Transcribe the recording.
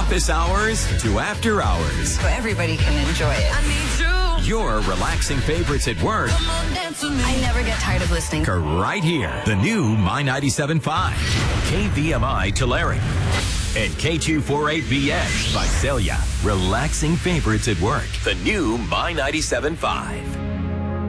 office hours to after hours. So everybody can enjoy it. Your relaxing favorites at work. I never get tired of listening. Right here. The new My 97.5. KVMI Tulare. And K248BX Visalia. Relaxing favorites at work. The new My 97.5.